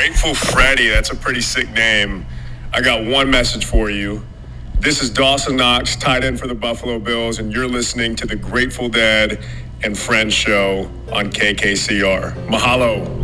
Grateful Freddy, that's a pretty sick name. I got one message for you. This is Dawson Knox, tight end for the Buffalo Bills, and you're listening to the Grateful Dead and Friends show on KKCR. Mahalo.